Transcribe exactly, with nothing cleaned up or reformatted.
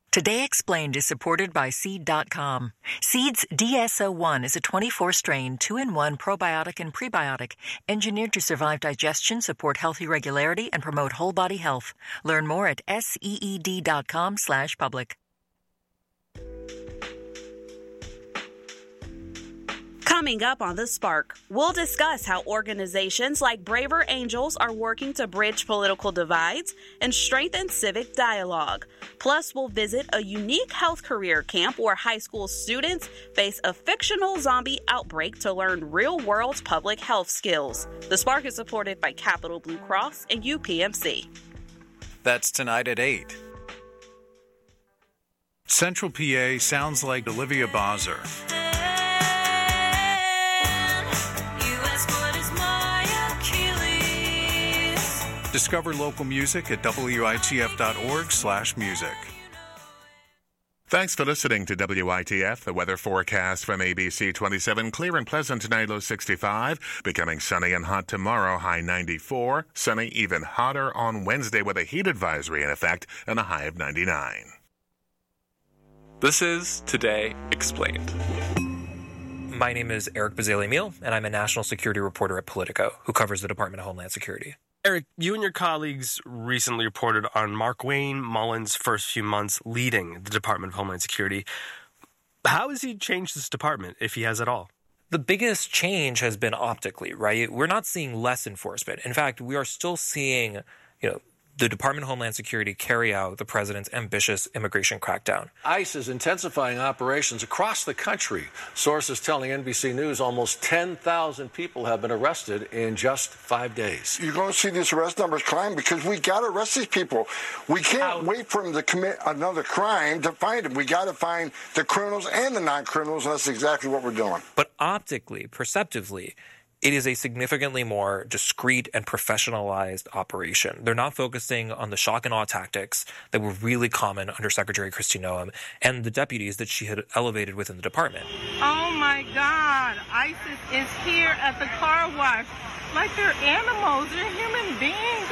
Today Explained is supported by Seed dot com. Seed's D S O one is a twenty-four strain, two in one probiotic and prebiotic, engineered to survive digestion, support healthy regularity, and promote whole body health. Learn more at seed dot com slash public. Coming up on The Spark, we'll discuss how organizations like Braver Angels are working to bridge political divides and strengthen civic dialogue. Plus, we'll visit a unique health career camp where high school students face a fictional zombie outbreak to learn real-world public health skills. The Spark is supported by Capital Blue Cross and U P M C. That's tonight at eight. Central P A sounds like Olivia Bowser. Discover local music at W I T F dot org slash music. Thanks for listening to W I T F, the weather forecast from A B C twenty-seven. Clear and pleasant tonight, low sixty-five. Becoming sunny and hot tomorrow, high ninety-four. Sunny, even hotter on Wednesday with a heat advisory in effect and a high of ninety-nine. This is Today Explained. My name is Eric Bazali-Meal, and I'm a national security reporter at Politico, who covers the Department of Homeland Security. Eric, you and your colleagues recently reported on Markwayne Mullin's first few months leading the Department of Homeland Security. How has he changed this department, if he has at all? The biggest change has been optically, right? We're not seeing less enforcement. In fact, we are still seeing, you know, the Department of Homeland Security carry out the president's ambitious immigration crackdown. ICE is intensifying operations across the country. Sources telling N B C News almost ten thousand people have been arrested in just five days. You're going to see these arrest numbers climb because we got to arrest these people. We can't How? wait for them to commit another crime to find them. We got to find the criminals and the non-criminals, and that's exactly what we're doing. But optically, perceptively, it is a significantly more discreet and professionalized operation. They're not focusing on the shock and awe tactics that were really common under Secretary Kristi Noem and the deputies that she had elevated within the department. Oh my God, ISIS is here at the car wash like they're animals, they're human beings.